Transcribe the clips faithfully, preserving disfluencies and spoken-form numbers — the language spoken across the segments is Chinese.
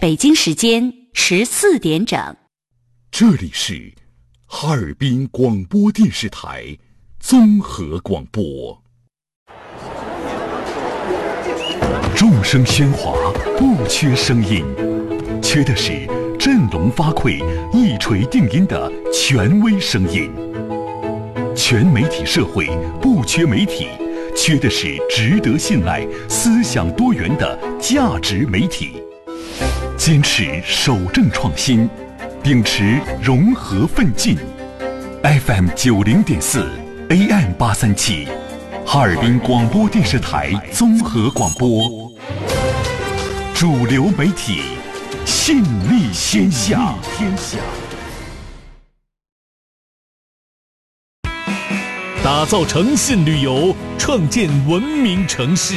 北京时间十四点整。 这里是哈尔滨广播电视台综合广播。众声喧哗，不缺声音，缺的是振聋发聩、一锤定音的权威声音。全媒体社会不缺媒体，缺的是值得信赖、思想多元的价值媒体。坚持守正创新，秉持融合奋进。F M 九零点四 A M 八三七，哈尔滨广播电视台综合广播，主流媒体，信力天下。天下。 打造诚信旅游，创建文明城市。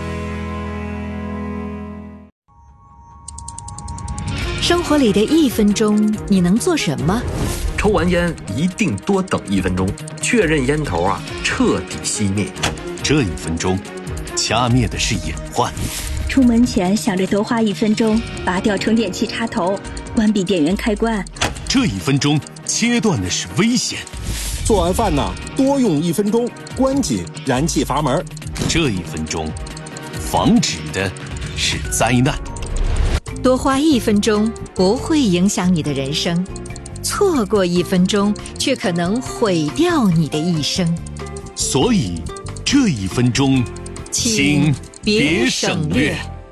生活里的一分钟，你能做什么？ 抽完烟一定多等一分钟，确认烟头啊彻底熄灭。 这一分钟，掐灭的是隐患。 出门前想着多花一分钟，拔掉充电器插头，关闭电源开关。 这一分钟，切断的是危险。 做完饭呢，多用一分钟，关紧燃气阀门。 这一分钟，防止的是灾难。 多花一分钟不会影响你的人生，错过一分钟却可能毁掉你的一生。 所以，这一分钟，请别省略。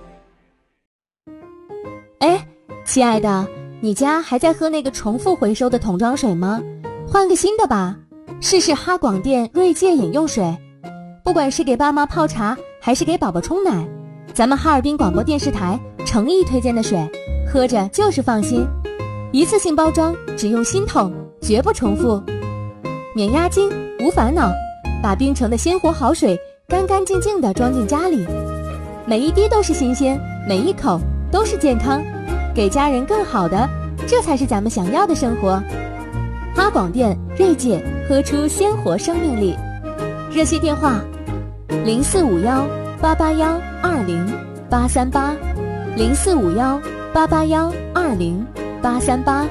哎，亲爱的，你家还在喝那个重复回收的桶装水吗？换个新的吧，试试哈广电锐界饮用水。不管是给爸妈泡茶，还是给宝宝冲奶，咱们哈尔滨广播电视台诚意推荐的水，喝着就是放心。一次性包装，只用新桶，绝不重复，免押金，无烦恼，把冰城的鲜活好水干干净净地装进家里，每一滴都是新鲜，每一口都是健康，给家人更好的，这才是咱们想要的生活。哈广电锐界，喝出鲜活生命力。热线电话零四五幺八八幺二零八三八，零四五幺八八幺二零八三八。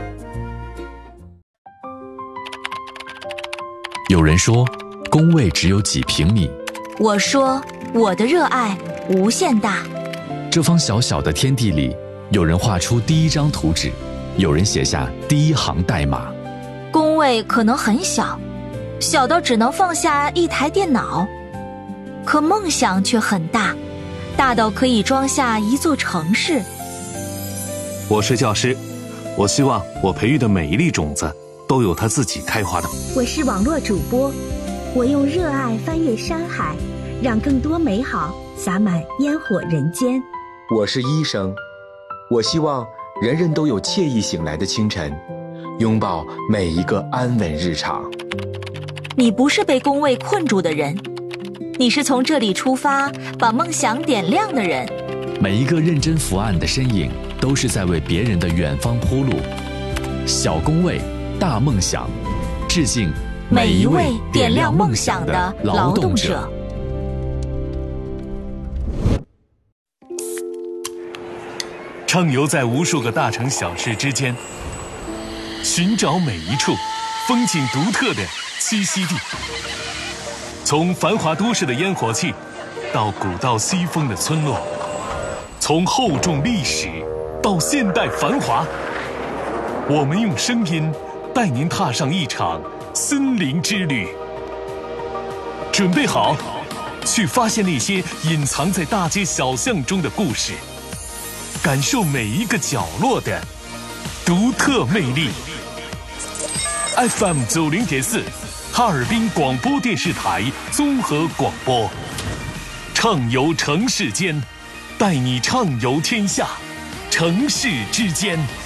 有人说，工位只有几平米。 我说，我的热爱无限大。 这方小小的天地里，有人画出第一张图纸，有人写下第一行代码。 工位可能很小，小到只能放下一台电脑，可梦想却很大，大到可以装下一座城市。 我是教师，我希望我培育的每一粒种子都有它自己开花的。 我是网络主播，我用热爱翻越山海，让更多美好洒满烟火人间。 我是医生，我希望人人都有惬意醒来的清晨，拥抱每一个安稳日常。 你不是被工位困住的人，你是从这里出发，把梦想点亮的人。 每一个认真伏案的身影，都是在为别人的远方铺路。小工位，大梦想，致敬每一位点亮梦想的劳动者。 畅游在无数个大城小事之间，寻找每一处风景独特的栖息地。从繁华都市的烟火气，到古道西风的村落，从厚重历史到现代繁华，我们用声音带您踏上一场森林之旅。准备好，去发现那些隐藏在大街小巷中的故事，感受每一个角落的独特魅力。F M 九零点四，哈尔滨广播电视台综合广播，畅游城市间，带你畅游天下，城市之间。